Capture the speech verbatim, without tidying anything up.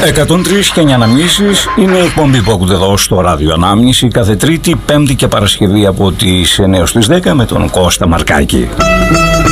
εκατόν τρία και εννιά Αναμνήσεις είναι η εκπομπή που ακούτε εδώ στο Ράδιο Ανάμνηση κάθε Τρίτη, Πέμπτη και Παρασκευή από τις εννιά έως τις δέκα με τον Κώστα Μαρκάκη.